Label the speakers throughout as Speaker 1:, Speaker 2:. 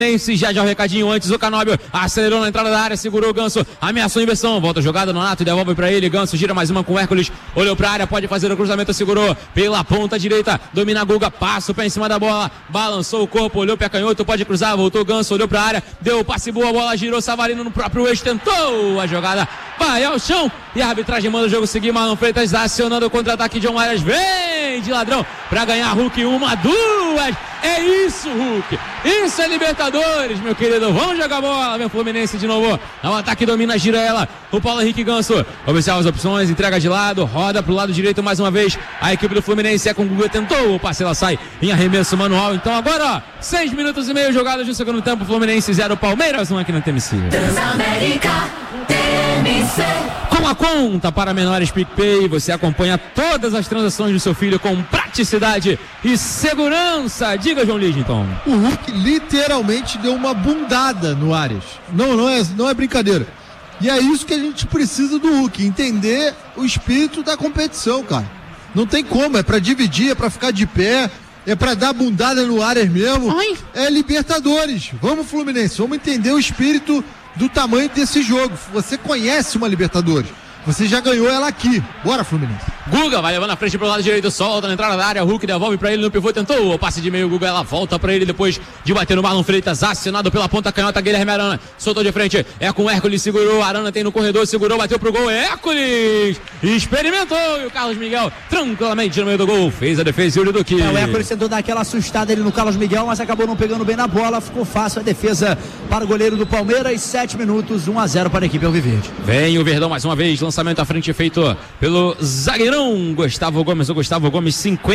Speaker 1: Já o recadinho antes, o Canóbio acelerou na entrada da área, segurou o Ganso, ameaçou a inversão, volta a jogada, Nonato devolve pra ele, Ganso gira mais uma com o Hércules, olhou pra área, pode fazer o cruzamento, segurou pela ponta direita, domina a Guga, passa o pé em cima da bola, balançou o corpo, olhou pra canhoto, pode cruzar, voltou o Ganso, olhou pra área, deu o passe boa, a bola girou, Savarino no próprio eixo, tentou a jogada, vai ao chão, e a arbitragem manda o jogo seguir, Marlon Freitas acionando o contra-ataque, John Arias vem de ladrão pra ganhar Hulk, 1, 2, é isso Hulk, isso é Libertadores, meu querido, vamos jogar bola, vem o Fluminense de novo, o ataque domina, gira ela, o Paulo Henrique Ganso, observa as opções, entrega de lado, roda pro lado direito mais uma vez, a equipe do Fluminense é com o Guga, tentou, o passe ela sai em arremesso manual, então agora ó, 6 minutos e meio jogadas no segundo tempo, Fluminense 0, Palmeiras 1 aqui na TMC.
Speaker 2: Transamérica TMC.
Speaker 1: Com a conta para menores PicPay, você acompanha todas as transações do seu filho com praticidade e segurança. Diga, João Lidington.
Speaker 3: O Hulk literalmente deu uma bundada no Arias. Não é brincadeira. E é isso que a gente precisa do Hulk, entender o espírito da competição, cara. Não tem como, é pra dividir, é pra ficar de pé, é pra dar bundada no Arias mesmo.
Speaker 1: Ai.
Speaker 3: É Libertadores. Vamos, Fluminense, vamos entender o espírito do tamanho desse jogo. Você conhece uma Libertadores, você já ganhou ela aqui. Bora, Fluminense.
Speaker 1: Guga vai levando a frente pro lado direito, solta na entrada da área, Hulk devolve pra ele no pivô, tentou o passe de meio, Guga, ela volta pra ele depois de bater no Marlon Freitas, acionado pela ponta canhota, Guilherme Arana, soltou de frente, é com o Hércules, segurou, Arana tem no corredor, segurou, bateu pro gol, Hércules, experimentou, e o Carlos Miguel, tranquilamente no meio do gol, fez a defesa, Yuri Duque.
Speaker 4: O Hércules tentou dar aquela assustada ali no Carlos Miguel, mas acabou não pegando bem na bola, ficou fácil a defesa para o goleiro do Palmeiras, 7 minutos, 1-0 para a equipe alviverde.
Speaker 1: Vem o Verdão mais uma vez, lançamento à frente feito pelo zagueirão Gustavo Gomes,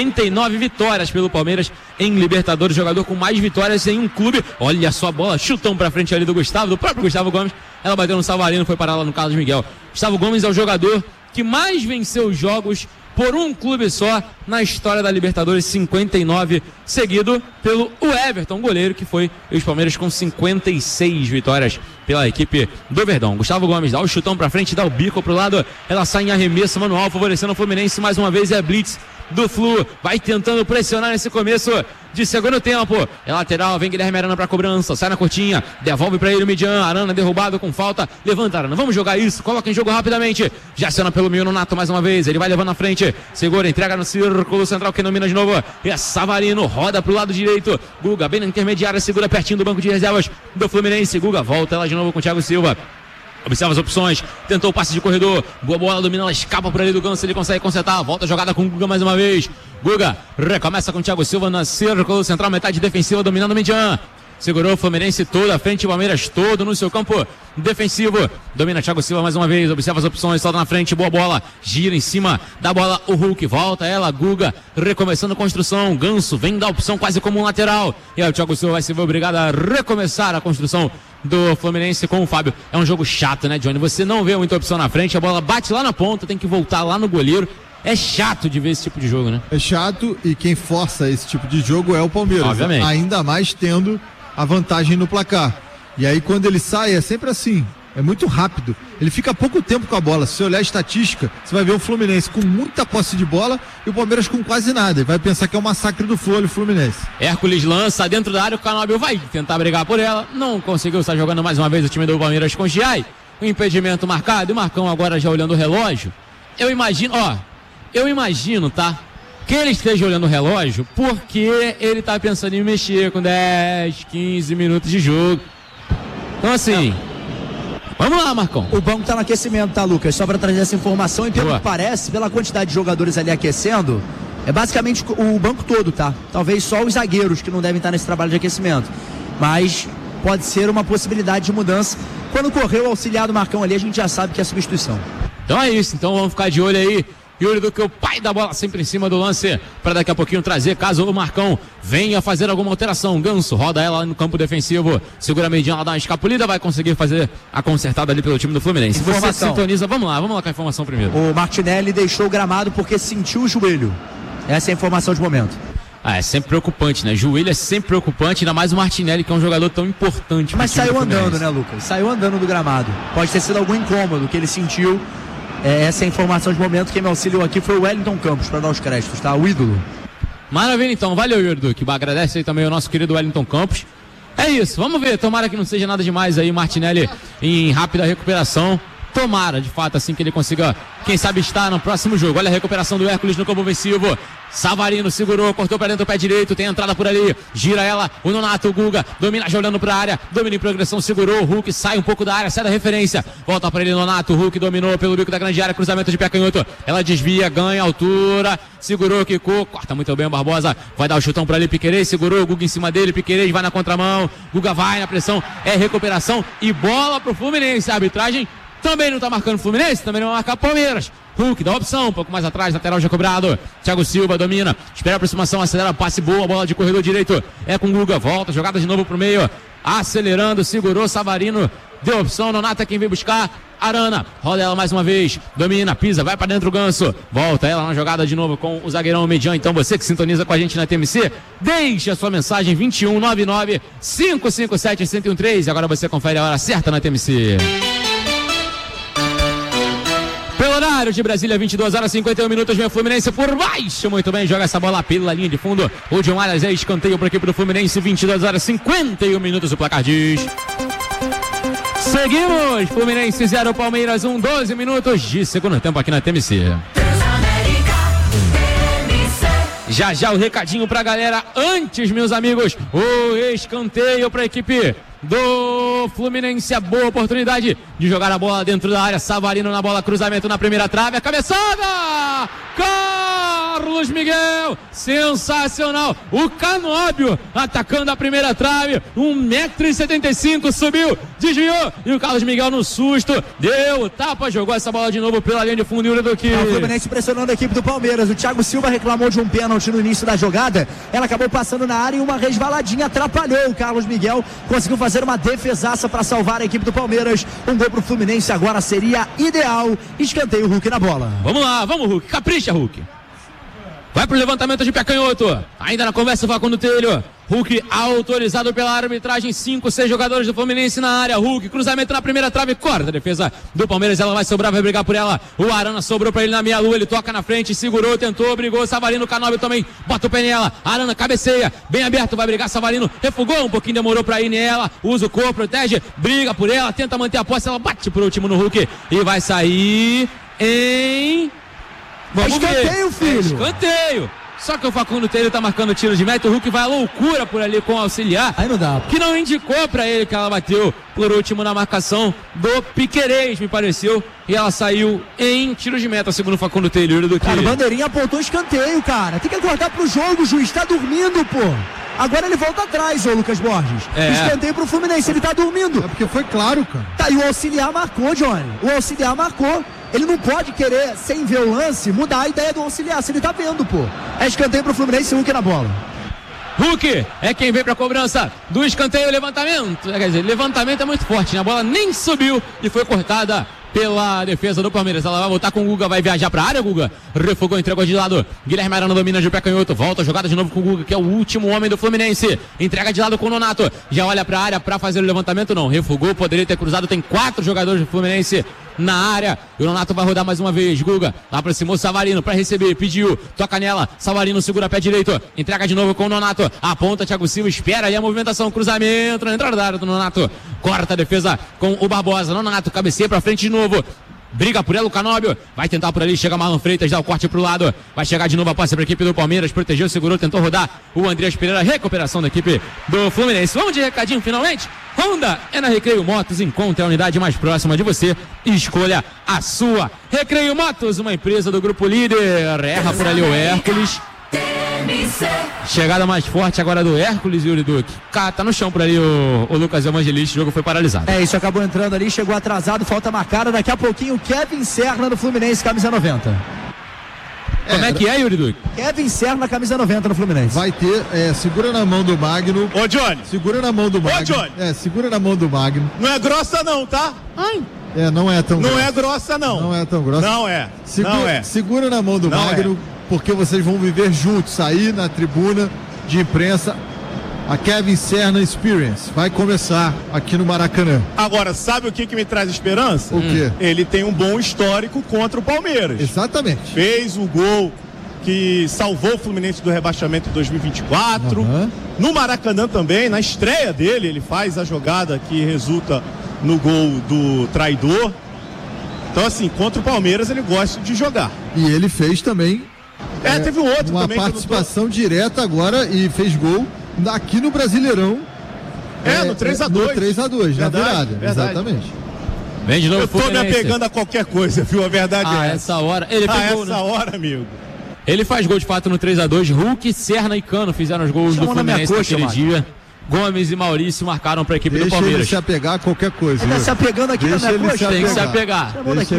Speaker 1: 59 vitórias pelo Palmeiras em Libertadores, jogador com mais vitórias em um clube. Olha só a bola, chutão pra frente ali do próprio Gustavo Gomes, ela bateu no Savarino, foi parar lá no Carlos Miguel. Gustavo Gomes é o jogador que mais venceu jogos por um clube só na história da Libertadores, 59, seguido pelo Everton, goleiro, que foi os Palmeiras com 56 vitórias pela equipe do Verdão. Gustavo Gomes dá o chutão pra frente, dá o bico pro lado, ela sai em arremesso manual, favorecendo o Fluminense mais uma vez, é a blitz do Flu, vai tentando pressionar nesse começo de segundo tempo, é lateral, vem Guilherme Arana pra cobrança, sai na curtinha, devolve pra ele o Midian, Arana derrubado com falta, levanta Arana, vamos jogar isso, coloca em jogo rapidamente, já aciona pelo meio no Nato mais uma vez, ele vai levando na frente, segura, entrega no círculo central, que domina de novo, é Savarino, roda pro lado direito, Guga bem na intermediária, segura pertinho do banco de reservas do Fluminense, Guga volta ela de novo com o Thiago Silva. Observa as opções, tentou o passe de corredor, boa bola, domina, ela escapa por ali do Ganso, ele consegue consertar, volta a jogada com o Guga mais uma vez, Guga recomeça com o Thiago Silva na círculo central, metade defensiva, dominando o Midian, segurou o Fluminense todo à frente, o Palmeiras todo no seu campo defensivo, domina Thiago Silva mais uma vez, observa as opções, solta na frente, boa bola, gira em cima da bola, o Hulk, volta ela, Guga, recomeçando a construção, Ganso vem da opção quase como um lateral, e aí o Thiago Silva vai ser obrigado a recomeçar a construção do Fluminense com o Fábio. É um jogo chato, né, Johnny? Você não vê muita opção na frente, a bola bate lá na ponta, tem que voltar lá no goleiro. É chato de ver esse tipo de jogo, né?
Speaker 3: É chato, e quem força esse tipo de jogo é o Palmeiras.
Speaker 1: Obviamente.
Speaker 3: Ainda mais tendo a vantagem no placar. E aí quando ele sai é sempre assim, é muito rápido. Ele fica pouco tempo com a bola. Se você olhar a estatística, você vai ver o Fluminense com muita posse de bola e o Palmeiras com quase nada. E vai pensar que é um massacre do Fluminense.
Speaker 1: Hércules lança dentro da área, o Canóbio vai tentar brigar por ela. Não conseguiu, está jogando mais uma vez o time do Palmeiras com o Giai. O impedimento marcado, e o Marcão agora já olhando o relógio. Eu imagino, tá? Que ele esteja olhando o relógio porque ele tá pensando em mexer com 10, 15 minutos de jogo. Então assim... Vamos lá, Marcão.
Speaker 4: O banco tá no aquecimento, tá, Lucas? Só para trazer essa informação, e pelo que parece, pela quantidade de jogadores ali aquecendo, é basicamente o banco todo, tá? Talvez só os zagueiros que não devem estar nesse trabalho de aquecimento. Mas pode ser uma possibilidade de mudança. Quando correu o auxiliar do Marcão ali, a gente já sabe que é substituição.
Speaker 1: Então é isso, então vamos ficar de olho aí. Yuri Duque, o pai da bola, sempre em cima do lance, para daqui a pouquinho trazer, caso o Marcão venha fazer alguma alteração. Ganso roda ela no campo defensivo, segura a medinha, ela dá uma escapulida, vai conseguir fazer a consertada ali pelo time do Fluminense. Você sintoniza, vamos lá com a informação primeiro.
Speaker 4: O Martinelli deixou o gramado porque sentiu o joelho. Essa é a informação de momento.
Speaker 1: É sempre preocupante, né? Joelho é sempre preocupante, ainda mais o Martinelli, que é um jogador tão importante.
Speaker 4: Mas saiu andando, né, Lucas? Saiu andando do gramado. Pode ter sido algum incômodo que ele sentiu. Essa é a informação de momento. Quem me auxiliou aqui foi o Wellington Campos, para dar os créditos, tá? O ídolo.
Speaker 1: Maravilha, então. Valeu, Yuri Duque. Agradece aí também o nosso querido Wellington Campos. É isso, vamos ver, tomara que não seja nada demais aí, Martinelli em rápida recuperação. Tomara, de fato, assim que ele consiga, quem sabe, estar no próximo jogo. Olha a recuperação do Hércules no campo ofensivo. Savarino segurou, cortou para dentro do pé direito, tem entrada por ali, gira ela, o Nonato, o Guga, domina já olhando para a área, domina em progressão, segurou, o Hulk sai um pouco da área, sai da referência, volta para ele, Nonato, o Hulk dominou pelo bico da grande área, cruzamento de pé canhoto, ela desvia, ganha altura, segurou, quicou, corta muito bem o Barbosa, vai dar o chutão para ali, Piquerez, segurou, o Guga em cima dele, Piquerez vai na contramão, Guga vai na pressão, é recuperação e bola pro Fluminense, a arbitragem também não tá marcando o Fluminense, também não vai marcar o Palmeiras. Hulk dá opção, um pouco mais atrás, lateral já cobrado. Thiago Silva domina, espera a aproximação, acelera, passe boa, bola de corredor direito. É com o Guga, volta, jogada de novo pro meio. Acelerando, segurou, Savarino, deu opção, Nonato é quem vem buscar. Arana, roda ela mais uma vez, domina, pisa, vai pra dentro o Ganso. Volta ela na jogada de novo com o zagueirão Median. Então você que sintoniza com a gente na TMC, deixe a sua mensagem 2199-557-1013. Agora você confere a hora certa na TMC. Pelo horário de Brasília, 22h51, vem o Fluminense por baixo, muito bem, joga essa bola pela linha de fundo, o John Arias é escanteio para a equipe do Fluminense, 22h51, o placar diz. Seguimos, Fluminense 0, Palmeiras 1, 12 minutos de segundo tempo aqui na TMC. Já já o recadinho pra galera, antes, meus amigos, o escanteio pra equipe do Fluminense, a boa oportunidade de jogar a bola dentro da área, Savarino na bola, cruzamento na primeira trave, a cabeçada, Carlos Miguel, sensacional, o Canóbio atacando a primeira trave, 1,75 m, subiu, desviou, e o Carlos Miguel no susto, deu o tapa, jogou essa bola de novo pela linha de fundo, o
Speaker 4: Fluminense pressionando a equipe do Palmeiras, o Thiago Silva reclamou de um pênalti no início da jogada, ela acabou passando na área e uma resvaladinha atrapalhou o Carlos Miguel, conseguiu fazer uma defesaça para salvar a equipe do Palmeiras, um gol pro Fluminense agora seria ideal, escanteio, Hulk na bola.
Speaker 1: Vamos lá, vamos Hulk, capricha Hulk. Vai pro levantamento de pé canhoto. Ainda na conversa o Facundo Telho. Hulk autorizado pela arbitragem. 5, 6 jogadores do Fluminense na área. Hulk, cruzamento na primeira trave. Corta a defesa do Palmeiras. Ela vai sobrar, vai brigar por ela. O Arana sobrou pra ele na meia-lua. Ele toca na frente, segurou, tentou, brigou. Savarino, Canóbio também. Bota o pé nela. Arana cabeceia. Bem aberto, vai brigar. Savarino refugou. Um pouquinho demorou pra ir nela. Usa o corpo, protege. Briga por ela. Tenta manter a posse. Ela bate por último no Hulk. E vai sair em... Vamos
Speaker 4: escanteio, filho.
Speaker 1: Escanteio. Só que o Facundo Telho tá marcando tiro de meta. O Hulk vai à loucura por ali com o auxiliar.
Speaker 4: Aí não dá.
Speaker 1: Que não indicou pra ele que ela bateu por último na marcação do Piquerez, me pareceu. E ela saiu em tiro de meta, segundo o Facundo Telho.
Speaker 4: Cara, o bandeirinha apontou escanteio, cara. Tem que acordar pro jogo, o juiz tá dormindo, pô. Agora ele volta atrás, ô Lucas Borges. Escanteio pro Fluminense, ele tá dormindo.
Speaker 3: É porque foi claro, cara.
Speaker 4: Tá, e o auxiliar marcou, Johnny. O auxiliar marcou. Ele não pode querer, sem ver o lance, mudar a ideia do auxiliar, se ele tá vendo, pô. É escanteio pro Fluminense, Hulk na bola.
Speaker 1: Hulk é quem vem pra cobrança do escanteio, levantamento. Quer dizer, levantamento é muito forte, né? A bola nem subiu e foi cortada pela defesa do Palmeiras. Ela vai voltar com o Guga, vai viajar pra área, Guga refugou, entregou de lado, Guilherme Arana domina de pé canhoto, volta a jogada de novo com o Guga, que é o último homem do Fluminense, entrega de lado com o Nonato, já olha pra área pra fazer o levantamento, não, refugou, poderia ter cruzado, tem 4 jogadores do Fluminense na área, e o Nonato vai rodar mais uma vez, Guga, aproximou Savarino pra receber, pediu, toca nela, Savarino segura pé direito, entrega de novo com o Nonato, aponta Thiago Silva, espera aí a movimentação, cruzamento, na entrada da área do Nonato, corta a defesa com o Barbosa, Nonato cabeceia pra frente de novo, briga por ela o Canóbio, vai tentar por ali, chega Marlon Freitas, dá o corte pro lado, vai chegar de novo a passe para a equipe do Palmeiras, protegeu, segurou, tentou rodar o Andreas Pereira, recuperação da equipe do Fluminense. Vamos de recadinho finalmente? Honda é na Recreio Motos, encontre a unidade mais próxima de você e escolha a sua. Recreio Motos, uma empresa do Grupo Líder, erra por ali o Hércules. Chegada mais forte agora do Hércules e o Duque. Tá no chão por ali o Lucas Evangelista, o jogo foi paralisado.
Speaker 4: É isso, acabou entrando ali, chegou atrasado, falta marcada, daqui a pouquinho Kevin Serna do Fluminense, camisa 90.
Speaker 1: Como é que é, Yuri Duque?
Speaker 4: Kevin Serna, camisa 90 no Fluminense.
Speaker 3: Vai ter, segura na mão do Magno.
Speaker 5: Ô, Johnny.
Speaker 3: Segura na mão do Magno.
Speaker 5: Ô, Johnny.
Speaker 3: Segura na mão do Magno.
Speaker 5: Não é grossa não, tá?
Speaker 1: Ai.
Speaker 3: Não é tão grossa.
Speaker 5: Não é grossa não.
Speaker 3: Não é tão grossa.
Speaker 5: Não é. Não é.
Speaker 3: Segura na mão do Magno, porque vocês vão viver juntos, sair na tribuna de imprensa. A Kevin Serna Experience vai começar aqui no Maracanã.
Speaker 5: Agora, sabe o que me traz esperança?
Speaker 3: O quê?
Speaker 5: Ele tem um bom histórico contra o Palmeiras.
Speaker 3: Exatamente.
Speaker 5: Fez o gol que salvou o Fluminense do rebaixamento em 2024. No Maracanã também, na estreia dele, ele faz a jogada que resulta no gol do traidor. Então, assim, contra o Palmeiras ele gosta de jogar.
Speaker 3: E ele fez também
Speaker 5: teve um outro
Speaker 3: uma
Speaker 5: também.
Speaker 3: participação direta agora e fez gol aqui no Brasileirão.
Speaker 5: No 3x2.
Speaker 3: No 3x2, na virada. Exatamente.
Speaker 1: Vem de novo.
Speaker 5: Eu tô me apegando a qualquer coisa, viu? A verdade é
Speaker 1: essa hora. Ele fez gol,
Speaker 5: essa hora, amigo.
Speaker 1: Ele faz gol de fato no 3x2. Hulk, Serna e Cano fizeram os gols do Fluminense naquele dia. Gomes e Maurício marcaram para a equipe do Palmeiras.
Speaker 3: Deixa ele se apegar a qualquer coisa.
Speaker 4: Ele tá se apegando aqui na minha coxa.
Speaker 1: Tem que se apegar.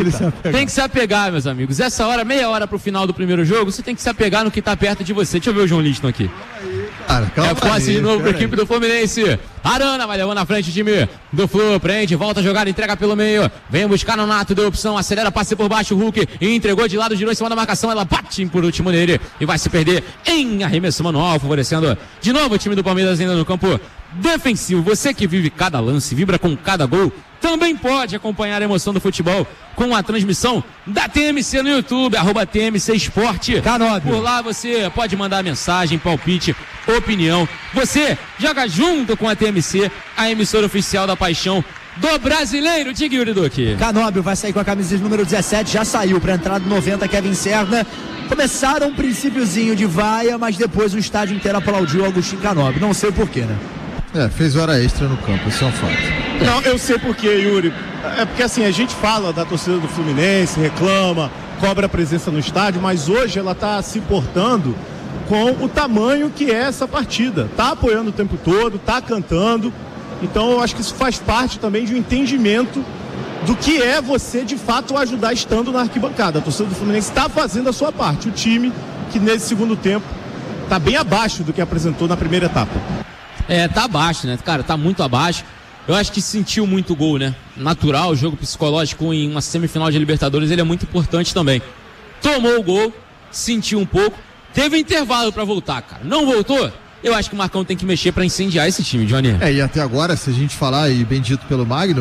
Speaker 3: Tem
Speaker 1: que se apegar, meus amigos. Essa hora, meia hora pro final do primeiro jogo, você tem que se apegar no que tá perto de você. Deixa eu ver o João Liston aqui.
Speaker 3: Calma,
Speaker 1: posse de novo para a equipe do Fluminense. Arana vai levando na frente o time do Flu. Prende, volta a jogar, entrega pelo meio. Vem buscar no Nato, deu opção, acelera, passe por baixo. O Hulk entregou de lado, girou em cima da marcação. Ela bate por último nele e vai se perder em arremesso manual, favorecendo de novo o time do Palmeiras ainda no campo defensivo. Você que vive cada lance, vibra com cada gol, também pode acompanhar a emoção do futebol com a transmissão da TMC no YouTube, @TMC Esporte. Por lá você pode mandar mensagem, palpite, opinião. Você joga junto com a TMC, a emissora oficial da paixão do brasileiro. Diga, Yuri Duque.
Speaker 4: Canóbio vai sair com a camisa de número 17, já saiu para entrada 90, Kevin Serna. Começaram um princípiozinho de vaia, mas depois o estádio inteiro aplaudiu o Agostinho Canóbio. Não sei o porquê, né?
Speaker 3: Fez hora extra no campo, isso é um fato.
Speaker 5: Não, eu sei porquê, Yuri. É porque assim, a gente fala da torcida do Fluminense, reclama, cobra a presença no estádio, mas hoje ela tá se portando com o tamanho que é essa partida. Tá apoiando o tempo todo, tá cantando. Então eu acho que isso faz parte também de um entendimento do que é você de fato ajudar estando na arquibancada. A torcida do Fluminense está fazendo a sua parte. O time que nesse segundo tempo tá bem abaixo do que apresentou na primeira etapa.
Speaker 1: Tá abaixo, né? Cara, tá muito abaixo. Eu acho que sentiu muito gol, né? Natural, o jogo psicológico em uma semifinal de Libertadores, ele é muito importante também. Tomou o gol, sentiu um pouco, teve intervalo pra voltar, cara. Não voltou? Eu acho que o Marcão tem que mexer pra incendiar esse time, Johnny.
Speaker 3: E até agora, se a gente falar, e bem dito pelo Magno,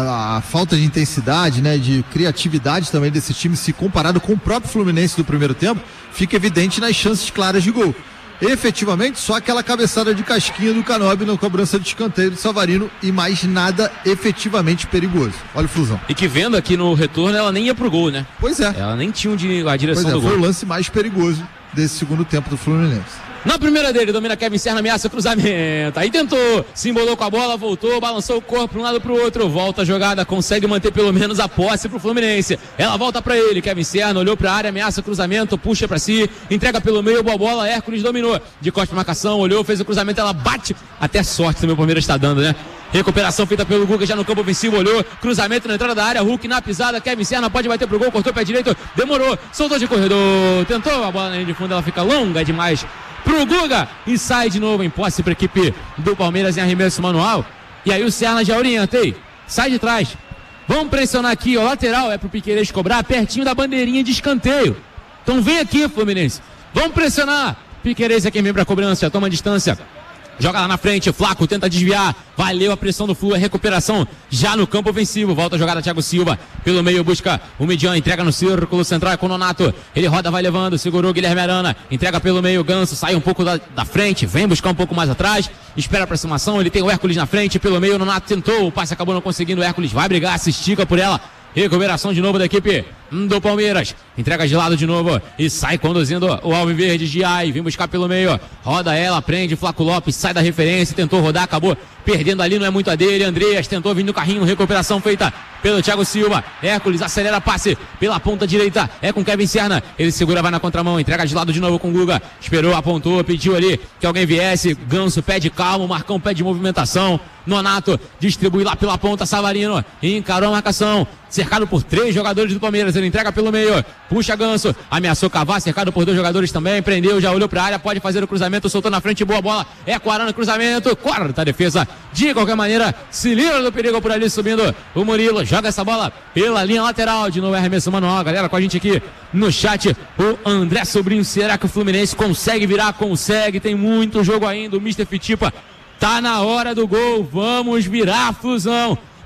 Speaker 3: a falta de intensidade, né, de criatividade também desse time, se comparado com o próprio Fluminense do primeiro tempo, fica evidente nas chances claras de gol. Efetivamente, só aquela cabeçada de casquinha do Canóbio na cobrança de escanteio do Savarino e mais nada efetivamente perigoso. Olha o Flusão.
Speaker 1: E que vendo aqui no retorno, ela nem ia pro gol, né?
Speaker 3: Pois é.
Speaker 1: Ela nem tinha a direção do gol.
Speaker 3: Foi o lance mais perigoso desse segundo tempo do Fluminense.
Speaker 1: Na primeira dele, domina Kevin Serna, ameaça o cruzamento. Aí tentou, se embolou com a bola, voltou, balançou o corpo de um lado pro outro. Volta a jogada, consegue manter pelo menos a posse pro Fluminense. Ela volta pra ele, Kevin Serna, olhou pra área, ameaça o cruzamento, puxa pra si, entrega pelo meio, boa bola, Hércules dominou. De costa pra marcação, olhou, fez o cruzamento, ela bate. Até sorte também o Palmeiras está dando, né? Recuperação feita pelo Guga já no campo ofensivo, olhou, cruzamento na entrada da área, Hulk na pisada, Kevin Serna pode bater pro gol, cortou o pé direito, demorou, soltou de corredor, tentou a bola na linha de fundo, ela fica longa demais pro Guga e sai de novo em posse para a equipe do Palmeiras em arremesso manual. E aí o Serna já orienta, sai de trás, vamos pressionar aqui, o lateral é pro Piquerez cobrar pertinho da bandeirinha de escanteio. Então vem aqui, Fluminense, vamos pressionar. Piquerez é quem vem pra cobrança, toma distância. Joga lá na frente, Flaco tenta desviar, valeu a pressão do Flu, a recuperação já no campo ofensivo, volta a jogada Thiago Silva, pelo meio busca o Midian, entrega no círculo central com o Nonato, ele roda, vai levando, segurou Guilherme Arana, entrega pelo meio, Ganso, sai um pouco da frente, vem buscar um pouco mais atrás, espera a aproximação, ele tem o Hércules na frente, pelo meio o Nonato tentou, o passe acabou não conseguindo, o Hércules vai brigar, se estica por ela. Recuperação de novo da equipe do Palmeiras. Entrega de lado de novo e sai conduzindo o Alviverde. Giai, vem buscar pelo meio. Roda ela, prende Flaco Lopes, sai da referência, tentou rodar, acabou perdendo ali, não é muito a dele. Andreas tentou vir no carrinho, recuperação feita pelo Thiago Silva. Hércules acelera passe pela ponta direita, é com Kevin Serna. Ele segura, vai na contramão, entrega de lado de novo com o Guga. Esperou, apontou, pediu ali que alguém viesse. Ganso pede calma, o Marcão pede movimentação. Nonato distribui lá pela ponta, Savarino encarou a marcação, cercado por 3 jogadores do Palmeiras, ele entrega pelo meio, puxa Ganso, ameaçou cavar, cercado por 2 jogadores também, prendeu, já olhou pra área, pode fazer o cruzamento, soltou na frente, boa bola, é com Arana, cruzamento, corta a defesa, de qualquer maneira, se livra do perigo por ali, subindo o Murilo, joga essa bola pela linha lateral, de novo arremesso manual, galera com a gente aqui no chat, o André Sobrinho, será que o Fluminense consegue virar? Consegue, tem muito jogo ainda, o Mr. Fitipa tá na hora do gol, vamos virar, Flusão.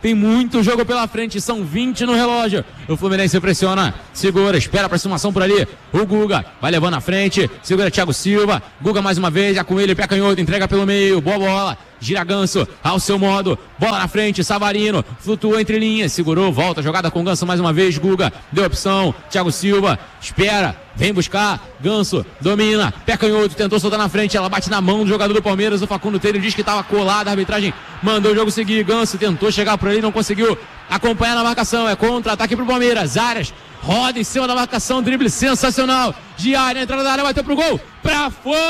Speaker 1: Tem muito jogo pela frente, são 20 no relógio. O Fluminense pressiona, segura, espera a aproximação por ali. O Guga vai levando na frente, segura Thiago Silva. Guga mais uma vez, já com ele, pé canhoto, entrega pelo meio, boa bola. Gira Ganso, ao seu modo, bola na frente, Savarino, flutuou entre linhas, segurou, volta, jogada com Ganso mais uma vez, Guga, deu opção, Thiago Silva, espera, vem buscar, Ganso, domina, pé canhoto, tentou soltar na frente, ela bate na mão do jogador do Palmeiras, o Facundo Telho diz que estava colado, a arbitragem mandou o jogo seguir, Ganso tentou chegar por ali, não conseguiu acompanhar na marcação, é contra-ataque pro Palmeiras, Arias, roda em cima da marcação, drible sensacional, Diário, entrada da área, bateu pro gol, pra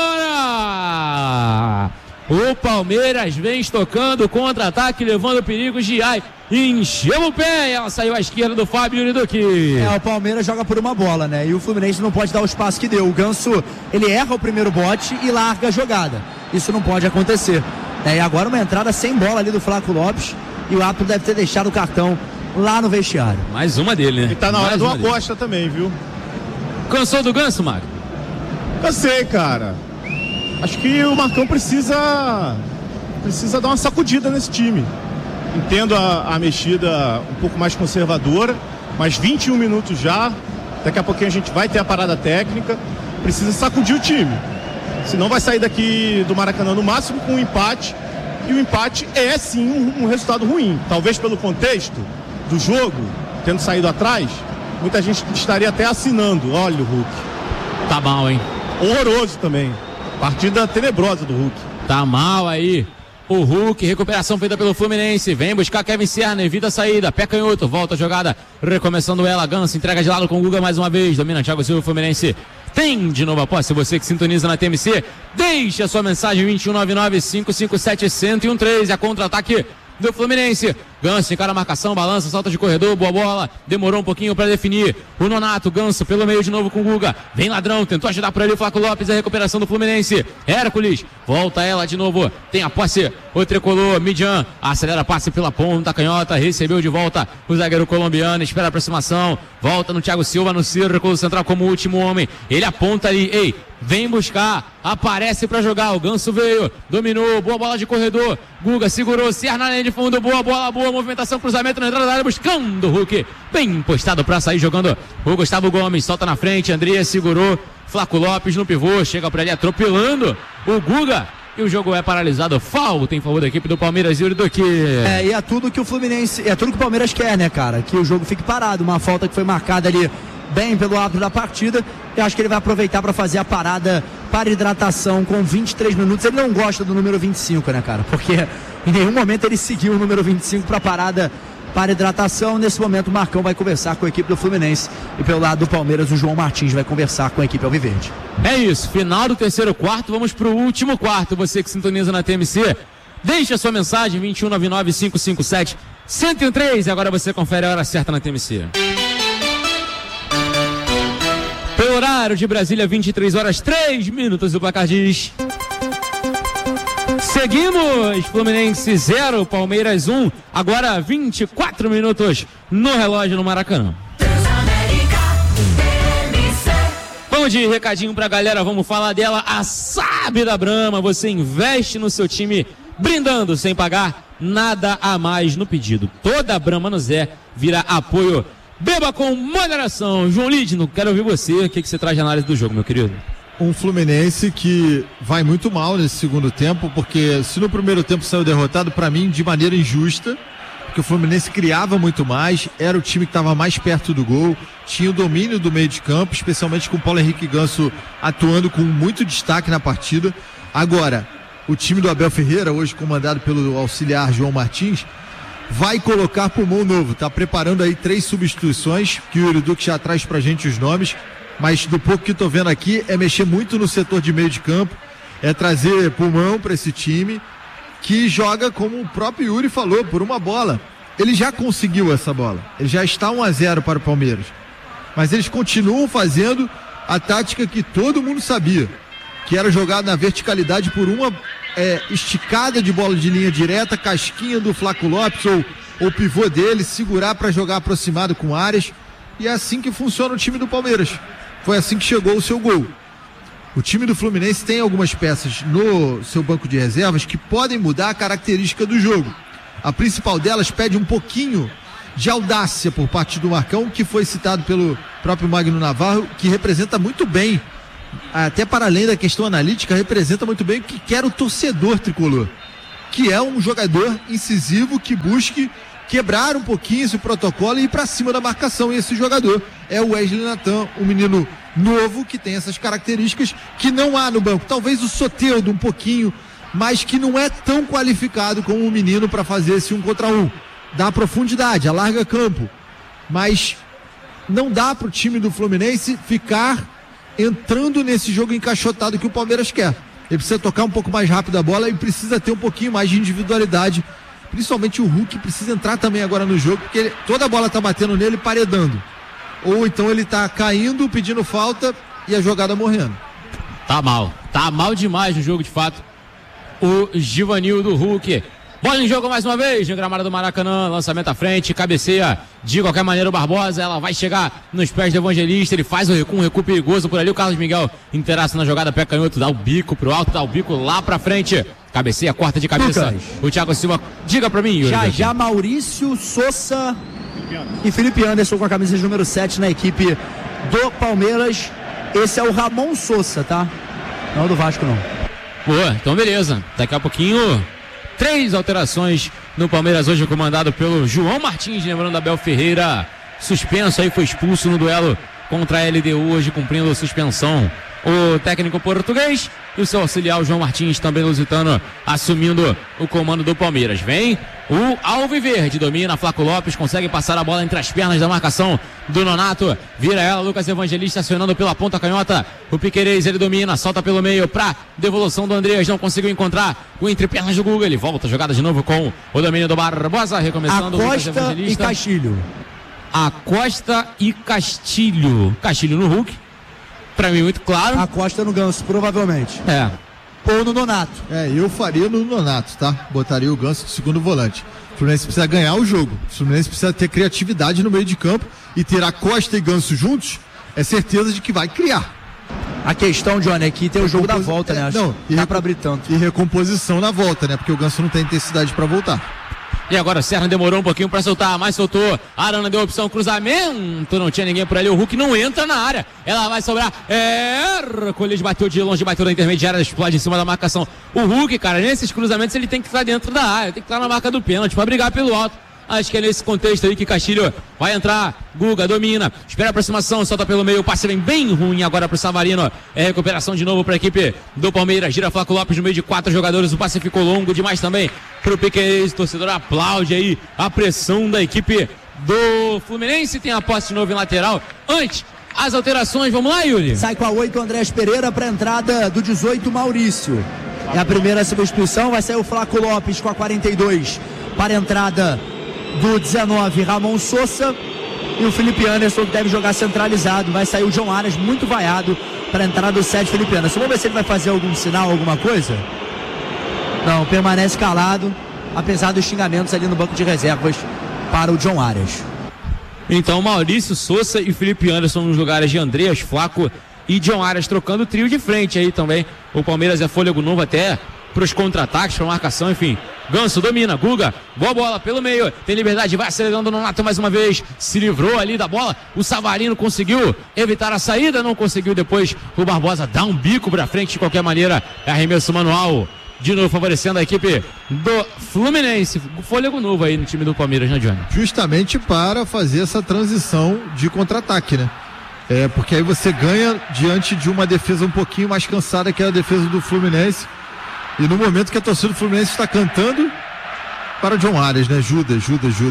Speaker 1: fora! O Palmeiras vem estocando contra-ataque, levando perigo. Giai encheu o pé e ela saiu à esquerda do Fábio Uriduki.
Speaker 4: O Palmeiras joga por uma bola, né? E o Fluminense não pode dar o espaço que deu. O Ganso, ele erra o primeiro bote e larga a jogada. Isso não pode acontecer. E agora uma entrada sem bola ali do Flaco Lopes. E o árbitro deve ter deixado o cartão lá no vestiário.
Speaker 1: Mais uma dele, né?
Speaker 5: E tá na hora do aposta também, viu?
Speaker 1: Cansou do Ganso, Mário?
Speaker 5: Cansei, cara. Acho que o Marcão precisa dar uma sacudida nesse time. Entendo a mexida um pouco mais conservadora, mas 21 minutos já, daqui a pouquinho a gente vai ter a parada técnica, precisa sacudir o time. Senão vai sair daqui do Maracanã no máximo com um empate, e o empate é sim um resultado ruim. Talvez pelo contexto do jogo, tendo saído atrás, muita gente estaria até assinando. Olha o Hulk.
Speaker 1: Tá mal, hein?
Speaker 5: Horroroso também. Partida tenebrosa do Hulk.
Speaker 1: Tá mal aí. O Hulk, recuperação feita pelo Fluminense. Vem buscar Kevin Serna, evita a saída. Pé canhoto, volta a jogada. Recomeçando ela. Ganso entrega de lado com o Guga mais uma vez. Domina Thiago Silva, Fluminense. Tem de novo a posse. Você que sintoniza na TMC, deixa a sua mensagem 2199-557-1013. A contra-ataque do Fluminense. Ganso encara a marcação, balança, salta de corredor, boa bola, demorou um pouquinho para definir. O Nonato, Ganso pelo meio de novo com o Guga, vem Ladrão, tentou ajudar por ali o Flaco Lopes, a recuperação do Fluminense. Hércules, volta ela de novo, tem a posse, o tricolor, Midian, acelera passe pela ponta, canhota, recebeu de volta o zagueiro colombiano, espera a aproximação, volta no Thiago Silva, no círculo central como último homem, ele aponta ali, ei, vem buscar, aparece pra jogar, o Ganso veio, dominou, boa bola de corredor, Guga segurou, Serna na linha de fundo, boa bola, boa movimentação, cruzamento na entrada da área, buscando o Hulk, bem postado pra sair jogando o Gustavo Gomes, solta na frente, André segurou, Flaco Lopes no pivô, chega por ali atropelando o Guga, e o jogo é paralisado, falta em favor da equipe do Palmeiras e Uriduki.
Speaker 4: E é tudo que o Fluminense, é tudo que o Palmeiras quer, né, cara, que o jogo fique parado, uma falta que foi marcada ali bem pelo árbitro da partida, eu acho que ele vai aproveitar para fazer a parada para hidratação com 23 minutos, ele não gosta do número 25, né, cara, porque em nenhum momento ele seguiu o número 25 para parada para hidratação. Nesse momento o Marcão vai conversar com a equipe do Fluminense e pelo lado do Palmeiras o João Martins vai conversar com a equipe alviverde.
Speaker 1: É isso, final do terceiro quarto, vamos pro último quarto. Você que sintoniza na TMC, deixa a sua mensagem 2199-557-1013 e agora você confere a hora certa na TMC. Pelo horário de Brasília, 23 horas 3 minutos, o placar diz... Seguimos, Fluminense 0, Palmeiras 1, agora 24 minutos no relógio no Maracanã. Vamos de recadinho pra galera, vamos falar dela, a Sabe da Brahma. Você investe no seu time brindando sem pagar nada a mais no pedido. Toda a Brahma no Zé vira apoio. Beba com moderação. João Lidno, quero ouvir você, o que você traz de análise do jogo, meu querido?
Speaker 3: Um Fluminense que vai muito mal nesse segundo tempo, porque se no primeiro tempo saiu derrotado, para mim, de maneira injusta, porque o Fluminense criava muito mais, era o time que estava mais perto do gol, tinha o domínio do meio de campo, especialmente com o Paulo Henrique Ganso atuando com muito destaque na partida. Agora, o time do Abel Ferreira, hoje comandado pelo auxiliar João Martins, vai colocar pulmão novo, está preparando aí 3 substituições, que o Uriduki já traz pra gente os nomes, mas do pouco que estou vendo aqui é mexer muito no setor de meio de campo, é trazer pulmão para esse time que joga, como o próprio Yuri falou, por uma bola. Ele já conseguiu essa bola, ele já está 1-0 para o Palmeiras, mas eles continuam fazendo a tática que todo mundo sabia, que era jogar na verticalidade por uma esticada de bola de linha direta, casquinha do Flaco Lopes ou pivô dele, segurar para jogar aproximado com áreas, e é assim que funciona o time do Palmeiras. Foi assim que chegou o seu gol. O time do Fluminense tem algumas peças no seu banco de reservas que podem mudar a característica do jogo. A principal delas pede um pouquinho de audácia por parte do Marcão, que foi citado pelo próprio Magno Navarro, que representa muito bem, até para além da questão analítica, representa muito bem o que quer o torcedor tricolor, que é um jogador incisivo que busque quebrar um pouquinho esse protocolo e ir para cima da marcação. E esse jogador é o Wesley Natan, um menino novo que tem essas características que não há no banco. Talvez o Soteldo um pouquinho, mas que não é tão qualificado como um menino para fazer esse 1 contra 1. Dá profundidade, alarga campo, mas não dá para o time do Fluminense ficar entrando nesse jogo encaixotado que o Palmeiras quer. Ele precisa tocar um pouco mais rápido a bola e precisa ter um pouquinho mais de individualidade. Principalmente o Hulk precisa entrar também agora no jogo, porque toda a bola tá batendo nele paredando. Ou então ele tá caindo, pedindo falta e a jogada morrendo.
Speaker 1: Tá mal demais no jogo de fato. O Givanildo do Hulk. Bola em jogo mais uma vez no gramado do Maracanã, lançamento à frente, cabeceia de qualquer maneira o Barbosa, ela vai chegar nos pés do Evangelista, ele faz um recuo perigoso por ali, o Carlos Miguel interessa na jogada, pé canhoto, dá o bico pro alto, dá o bico lá pra frente, cabeceia, corta de cabeça,
Speaker 4: Lucas.
Speaker 1: O Thiago Silva, diga pra mim, Yuri.
Speaker 4: Já Maurício, Sousa e Felipe Anderson com a camisa de número 7 na equipe do Palmeiras. Esse é o Ramon Sousa, tá? Não é do Vasco, não.
Speaker 1: Boa, então beleza, daqui a pouquinho 3 alterações no Palmeiras hoje, comandado pelo João Martins, lembrando Abel Ferreira, suspenso aí, foi expulso no duelo contra a LDU hoje, cumprindo suspensão. O técnico português e o seu auxiliar, o João Martins, também lusitano, assumindo o comando do Palmeiras. Vem o Alviverde, domina, Flaco Lopes, consegue passar a bola entre as pernas da marcação do Nonato, vira ela, Lucas Evangelista acionando pela ponta canhota, o Piquerez, ele domina, solta pelo meio pra devolução do Andreas, não conseguiu encontrar o entre pernas do Guga, ele volta, jogada de novo com o domínio do Barbosa, recomeçando o Lucas Evangelista.
Speaker 4: E Castilho.
Speaker 1: Acosta e Castilho no Hulk. Pra mim, muito claro.
Speaker 4: Acosta no Ganso, provavelmente.
Speaker 1: É.
Speaker 4: Ou no Nonato.
Speaker 3: Eu faria no Nonato, tá? Botaria o Ganso de segundo volante. O Fluminense precisa ganhar o jogo. O Fluminense precisa ter criatividade no meio de campo e ter Acosta e Ganso juntos, é certeza de que vai criar.
Speaker 4: A questão, Johnny, é que tem o jogo da volta, né? Acho
Speaker 3: não,
Speaker 4: que dá pra abrir tanto.
Speaker 3: E recomposição na volta, né? Porque o Ganso não tem intensidade pra voltar.
Speaker 1: E agora o Serra demorou um pouquinho pra soltar, mas soltou. A Arana deu opção, cruzamento, não tinha ninguém por ali. O Hulk não entra na área, ela vai sobrar. Colhes bateu de longe, bateu na intermediária, explode em cima da marcação. O Hulk, cara, nesses cruzamentos ele tem que estar dentro da área, tem que estar na marca do pênalti pra brigar pelo alto. Acho que é nesse contexto aí que Castilho vai entrar. Guga domina, espera a aproximação, solta pelo meio, o passe vem bem ruim agora pro Savarino. É recuperação de novo pra equipe do Palmeiras. Gira Flaco Lopes no meio de 4 jogadores. O passe ficou longo demais também pro Piquerez. O torcedor aplaude aí a pressão da equipe do Fluminense. Tem a posse de novo em lateral. Antes, as alterações, vamos lá, Yuri?
Speaker 4: Sai com a 8 Andrés Pereira pra entrada do 18 Maurício. É a primeira substituição, vai sair o Flaco Lopes com a 42 para a entrada do 19 Ramon Sousa e o Felipe Anderson, que deve jogar centralizado. Vai sair o João Arias, muito vaiado, para a entrada do 7 Felipe Anderson. Vamos ver se ele vai fazer algum sinal, alguma coisa. Não, permanece calado, apesar dos xingamentos ali no banco de reservas para o João Arias.
Speaker 1: Então Maurício Sousa e Felipe Anderson nos lugares de Andreas, Flaco e John Arias, trocando o trio de frente aí também. O Palmeiras é fôlego novo até para os contra-ataques, para marcação, enfim. Ganso domina, Guga, boa bola pelo meio, tem liberdade, vai acelerando o Nonato mais uma vez, se livrou ali da bola, o Savarino conseguiu evitar a saída, não conseguiu depois, o Barbosa dá um bico para frente de qualquer maneira, é arremesso manual, de novo favorecendo a equipe do Fluminense. Fôlego novo aí no time do Palmeiras, né, Johnny?
Speaker 3: Justamente para fazer essa transição de contra-ataque, né? Porque aí você ganha diante de uma defesa um pouquinho mais cansada, que é a defesa do Fluminense. E no momento que a torcida do Fluminense está cantando para o John Arias, né? Judas.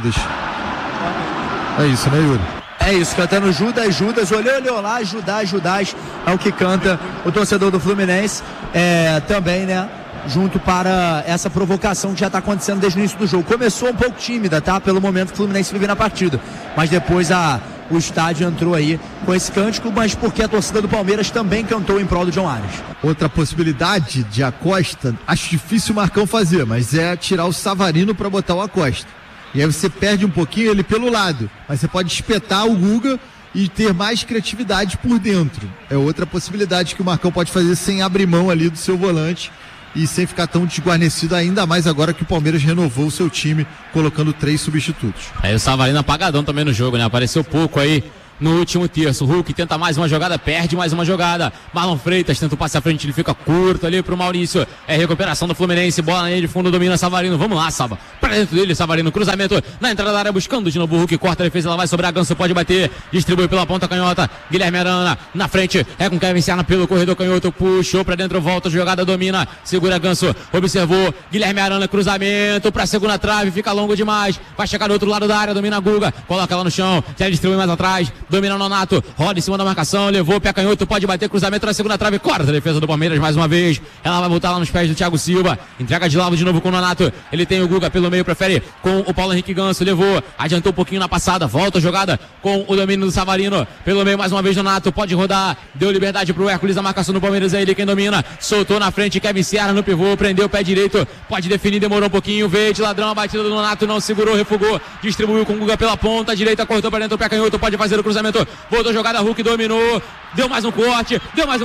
Speaker 3: É isso, né, Yuri?
Speaker 4: É isso, cantando Judas, olhou lá, Judas, é o que canta o torcedor do Fluminense. Também, né? Junto para essa provocação que já está acontecendo desde o início do jogo. Começou um pouco tímida, tá? Pelo momento que o Fluminense vive na partida. Mas depois o estádio entrou aí com esse cântico, mas porque a torcida do Palmeiras também cantou em prol do João Arias.
Speaker 3: Outra possibilidade de Acosta, acho difícil o Marcão fazer, mas é tirar o Savarino para botar o Acosta. E aí você perde um pouquinho ele pelo lado, mas você pode espetar o Guga e ter mais criatividade por dentro. É outra possibilidade que o Marcão pode fazer sem abrir mão ali do seu volante e sem ficar tão desguarnecido, ainda mais agora que o Palmeiras renovou o seu time, colocando 3 substitutos.
Speaker 1: Aí o Savarino apagadão também no jogo, né? Apareceu pouco aí no último terço. O Hulk tenta mais uma jogada, perde mais uma jogada. Marlon Freitas tenta o passe à frente, ele fica curto ali pro Maurício. É recuperação do Fluminense, bola na linha de fundo, domina Savarino. Vamos lá, Sava. Pra dentro dele, Savarino, cruzamento na entrada da área, buscando de novo o Hulk, corta a defesa, ela vai sobrar, Ganso pode bater, distribui pela ponta canhota, Guilherme Arana na frente, é com Kevin Serna pelo corredor canhoto, puxou pra dentro, volta, jogada domina, segura Ganso, observou, Guilherme Arana, cruzamento pra segunda trave, fica longo demais, vai chegar do outro lado da área, domina Guga, coloca lá no chão, já distribui mais atrás, domina o Nonato, roda em cima da marcação, levou, pé canhoto, pode bater, cruzamento na segunda trave, corta a defesa do Palmeiras mais uma vez, ela vai voltar lá nos pés do Thiago Silva, entrega de lado de novo com o Nonato, ele tem o Guga pelo meio, prefere com o Paulo Henrique Ganso, levou, adiantou um pouquinho na passada, volta a jogada com o domínio do Savarino, pelo meio mais uma vez Nonato, pode rodar, deu liberdade pro Hércules, a marcação do Palmeiras, é ele quem domina, soltou na frente, Kevin Serra no pivô, prendeu o pé direito, pode definir, demorou um pouquinho, veio de ladrão, a batida do Nonato, não segurou, refugou, distribuiu com o Guga pela ponta, direita, cortou para dentro, o pé canhoto, pode fazer o cruzamento, voltou a jogada, Hulk dominou, deu mais um corte,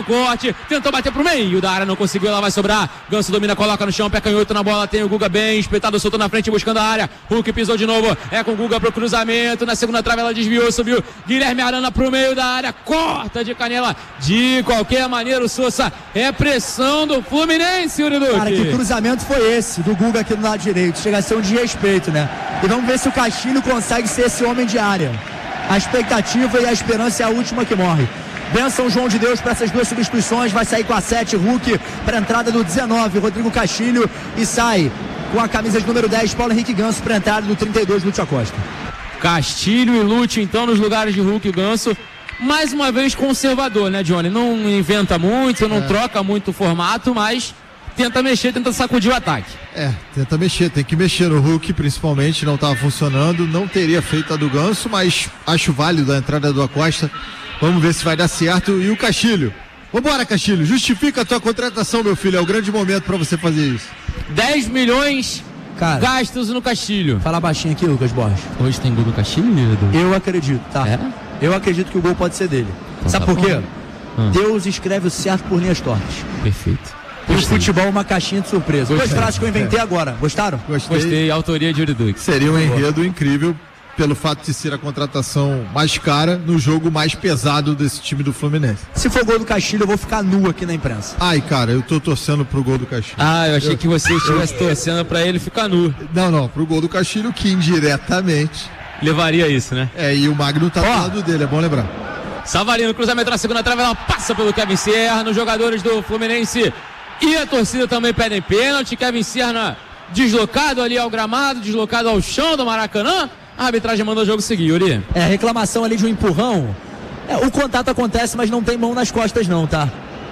Speaker 1: tentou bater pro meio da área, não conseguiu, ela vai sobrar, Ganso domina, coloca no chão, pé canhoto na bola, tem o Guga bem, espetado, soltou na frente, buscando a área, Hulk pisou de novo, é com o Guga pro cruzamento, na segunda trave ela desviou, subiu, Guilherme Arana pro meio da área, corta de canela, de qualquer maneira o Sousa, é pressão do Fluminense, Yuri Duque.
Speaker 4: Cara, que cruzamento foi esse do Guga aqui do lado direito, chega a ser um desrespeito, né? E vamos ver se o Castilho consegue ser esse homem de área. A expectativa e a esperança é a última que morre. Benção João de Deus para essas 2 substituições, vai sair com a 7, Hulk para a entrada do 19, Rodrigo Castilho, e sai com a camisa de número 10, Paulo Henrique Ganso para a entrada do 32, Lúcio Acosta.
Speaker 1: Castilho e Lúcio então nos lugares de Hulk e Ganso, mais uma vez conservador, né, Johnny? Não inventa muito, não troca muito o formato, mas tenta mexer, tenta sacudir o ataque.
Speaker 3: Tenta mexer, tem que mexer no Hulk, principalmente, não estava funcionando, não teria feito a do Ganso, mas acho válido a entrada do Acosta. Vamos ver se vai dar certo. E o Castilho? Vambora, Castilho, justifica a tua contratação, meu filho, é o grande momento para você fazer isso.
Speaker 1: 10 milhões gastos no Castilho.
Speaker 4: Fala baixinho aqui, Lucas Borges.
Speaker 1: Hoje tem gol do Castilho, Edu?
Speaker 4: Eu acredito, tá? Eu acredito que o gol pode ser dele. Então, sabe por quê? Deus escreve o certo por linhas tortas.
Speaker 1: Perfeito.
Speaker 4: O futebol é uma caixinha de surpresa. 2 frases que eu inventei agora. Gostaram?
Speaker 1: Gostei, autoria de Yuri Duque.
Speaker 3: Seria um enredo incrível pelo fato de ser a contratação mais cara no jogo mais pesado desse time do Fluminense.
Speaker 4: Se for gol do Castilho, eu vou ficar nu aqui na imprensa.
Speaker 3: Ai, cara, eu tô torcendo pro gol do Castilho.
Speaker 1: Eu achei que você estivesse torcendo pra ele ficar nu.
Speaker 3: Não, pro gol do Castilho, que indiretamente
Speaker 1: levaria isso, né?
Speaker 3: E o Magno tá do lado dele, é bom lembrar.
Speaker 1: Savarino, cruzamento na segunda trave, ela passa pelo Kevin Serna, os jogadores do Fluminense e a torcida também pedem pênalti. Kevin Serna deslocado ali ao gramado, deslocado ao chão do Maracanã. A arbitragem manda o jogo seguir, Yuri.
Speaker 4: Reclamação ali de um empurrão. O contato acontece, mas não tem mão nas costas não, tá?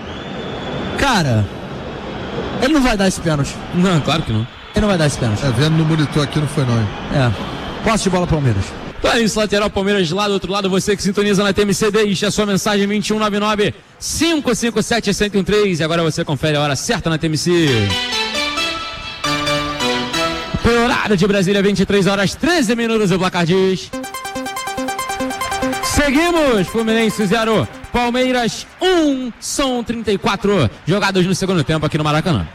Speaker 4: Cara, ele não vai dar esse pênalti.
Speaker 1: Não, claro que não.
Speaker 4: Ele não vai dar esse pênalti.
Speaker 3: Vendo no monitor aqui não foi não.
Speaker 4: Posse de bola, Palmeiras.
Speaker 1: Então é isso, lateral Palmeiras de lá do outro lado, você que sintoniza na TMC, deixa a sua mensagem 2199-557-1013. E agora você confere a hora certa na TMC. Pelo horário de Brasília, 23 horas 13 minutos, o placar diz. Seguimos, Fluminense 0, Palmeiras 1, são 34 jogados no segundo tempo aqui no Maracanã.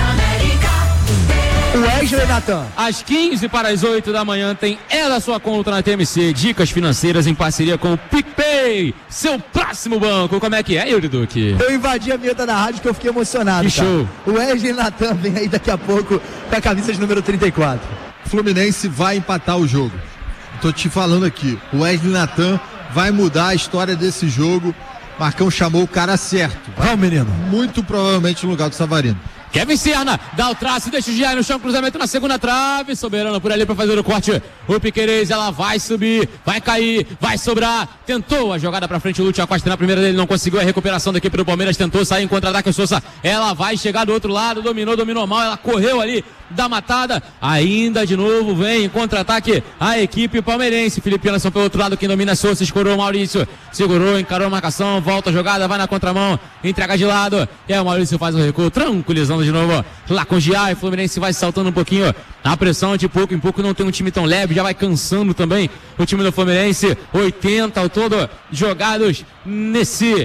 Speaker 4: O Wesley Natan.
Speaker 1: Às 15 para as 8 da manhã tem da sua conta na TMC, dicas financeiras em parceria com o PicPay, seu próximo banco. Como é que é, Yuri Duque?
Speaker 4: Eu invadi a vinheta da rádio que eu fiquei emocionado.
Speaker 1: Que show.
Speaker 4: O Wesley Natan vem aí daqui a pouco com a camisa de número 34.
Speaker 3: O Fluminense vai empatar o jogo. Tô te falando aqui, o Wesley Natan vai mudar a história desse jogo. Marcão chamou o cara certo.
Speaker 4: Vamos, menino.
Speaker 3: Muito provavelmente no lugar do Savarino.
Speaker 1: Kevin Serna, dá o traço, deixa o Giai no chão, cruzamento na segunda trave, Soberano por ali para fazer o corte, o Piquerez, ela vai subir, vai cair, vai sobrar, tentou a jogada pra frente, o Lúcio Acosta na primeira dele, não conseguiu a recuperação da equipe do Palmeiras, tentou sair em contra-ataque, o Sousa, ela vai chegar do outro lado, dominou mal, ela correu ali da matada, ainda de novo vem em contra-ataque a equipe palmeirense, Felipe Anderson pelo outro lado, quem domina é Sousa, escorou o Maurício, segurou, encarou a marcação, volta a jogada, vai na contramão, entrega de lado, e aí o Maurício faz o recuo, tranquilizando de novo lá com o Giai, o Fluminense vai saltando um pouquinho a pressão, de pouco em pouco não tem um time tão leve, já vai cansando também o time do Fluminense, 80 ao todo jogados nesse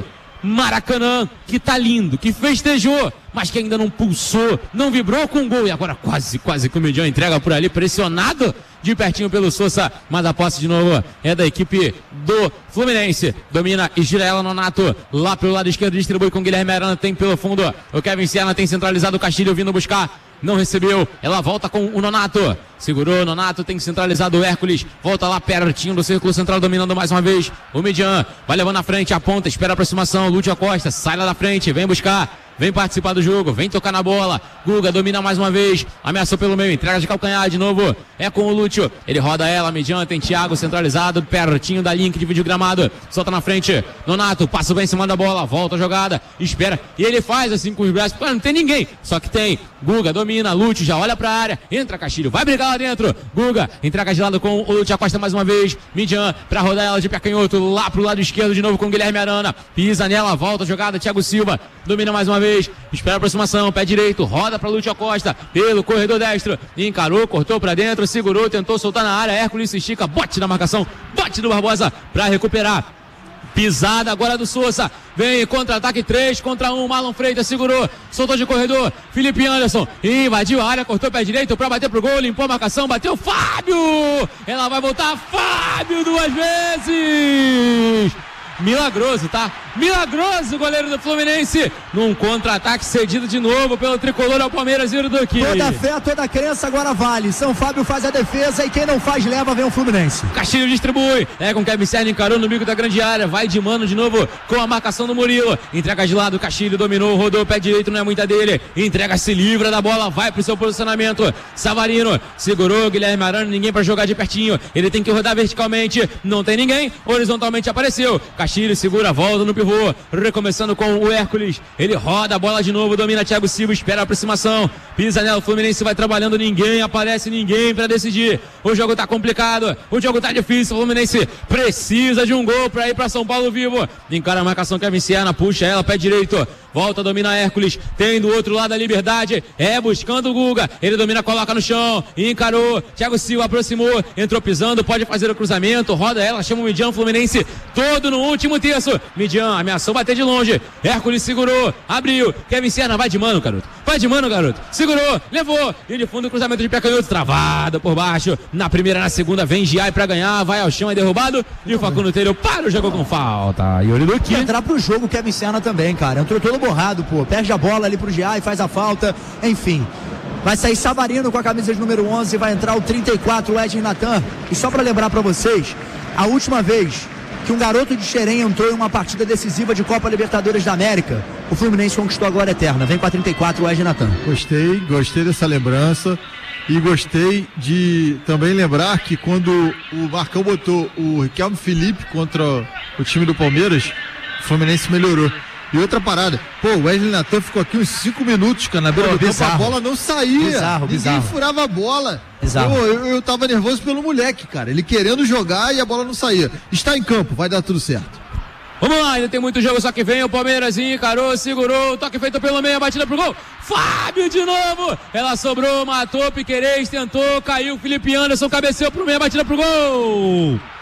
Speaker 1: Maracanã, que tá lindo, que festejou, mas que ainda não pulsou, não vibrou com o gol. E agora quase que o Midian entrega por ali, pressionado de pertinho pelo Sousa, mas a posse de novo é da equipe do Fluminense. Domina e gira ela, Nonato, lá pelo lado esquerdo, distribui com o Guilherme Arana, tem pelo fundo o Kevin Serna, tem centralizado o Castilho vindo buscar, não recebeu, ela volta com o Nonato, segurou o Nonato, tem centralizado o Hércules, volta lá pertinho do círculo central, dominando mais uma vez o Midian, vai levando na frente, aponta, espera a aproximação, Lúcio Acosta, sai lá da frente, vem buscar, vem participar do jogo, vem tocar na bola, Guga domina mais uma vez, ameaçou pelo meio, entrega de calcanhar de novo, é com o Lúcio, ele roda ela, Midian, tem Thiago centralizado, pertinho da linha que divide o gramado, solta na frente, Nonato, passa bem em cima da bola, volta a jogada, espera, e ele faz assim com os braços, não tem ninguém, só que tem, Guga domina, Lúcio já olha pra área, entra Castilho, vai brigar lá dentro, Guga, entrega de lado com o Lúcio Acosta mais uma vez, Midian, pra rodar ela de pé canhoto, lá pro lado esquerdo de novo com o Guilherme Arana, pisa nela, volta a jogada, Thiago Silva, domina mais uma vez, espera a aproximação, pé direito, roda para Lúcio Acosta, pelo corredor destro, encarou, cortou para dentro, segurou, tentou soltar na área, Hércules se estica, bote na marcação, bote do Barbosa para recuperar. Pisada agora do Sousa, vem contra-ataque 3 contra 1, Marlon Freitas segurou, soltou de corredor, Felipe Anderson, invadiu a área, cortou pé direito para bater pro gol, limpou a marcação, bateu Fábio, ela vai voltar, Fábio 2 vezes, milagroso, tá? Milagroso o goleiro do Fluminense, num contra-ataque cedido de novo pelo tricolor ao Palmeiras e o Duque.
Speaker 4: Toda fé, toda crença agora vale. São Fábio faz a defesa e quem não faz leva, vem o Fluminense.
Speaker 1: Castilho distribui, com Kevin Serna, encarou no bico da grande área, vai de mano de novo com a marcação do Murilo, entrega de lado, Castilho dominou, rodou o pé direito, não é muita dele, entrega, se livra da bola, vai pro seu posicionamento, Savarino, segurou, Guilherme Arana, ninguém pra jogar de pertinho, ele tem que rodar verticalmente, não tem ninguém, horizontalmente apareceu, Castilho segura, volta no pivô, recomeçando com o Hércules, ele roda a bola de novo, domina Thiago Silva, espera a aproximação, pisa nela, o Fluminense vai trabalhando, ninguém aparece, ninguém pra decidir, o jogo tá complicado, o jogo tá difícil, o Fluminense precisa de um gol pra ir pra São Paulo vivo, encara a marcação, Kevin Serna, puxa ela, pé direito, volta, domina Hércules, tem do outro lado a Liberdade, buscando o Guga, ele domina, coloca no chão, encarou, Thiago Silva aproximou, entrou pisando, pode fazer o cruzamento, roda ela, chama o Midian, Fluminense todo no último terço, Midian ameaçou bater de longe, Hércules segurou, abriu, Kevin Serna, vai de mano, garoto, segurou, levou, e de fundo cruzamento de pé canhoto, travado por baixo, na primeira, na segunda, vem Giai pra ganhar, vai ao chão, é derrubado, e o Facundo Telho para o jogo com falta, e olha do que
Speaker 4: entrar pro jogo, Kevin Serna também, cara, entrou todo borrado, pô, perde a bola ali pro Giai, faz a falta, enfim. Vai sair Savarino com a camisa de número 11, vai entrar o 34, o Edin Natan. E só para lembrar para vocês, a última vez que um garoto de Xerém entrou em uma partida decisiva de Copa Libertadores da América, o Fluminense conquistou a glória eterna. Vem com a 34, o Edin Natan.
Speaker 3: Gostei dessa lembrança. E gostei de também lembrar que quando o Marcão botou o Riquelme Felipe contra o time do Palmeiras, o Fluminense melhorou. E outra parada, o Wesley Natan ficou aqui uns 5 minutos, cara, na beira do campo, a bola não saía, ninguém furava a bola. Eu tava nervoso pelo moleque, cara, ele querendo jogar e a bola não saía. Está em campo, vai dar tudo certo.
Speaker 1: Vamos lá, ainda tem muito jogo, só que vem o Palmeiras, encarou, segurou, toque feito pelo meio, batida pro gol, Fábio de novo, ela sobrou, matou, Piquerez, tentou, caiu, Felipe Anderson, cabeceou pro meio, batida pro gol.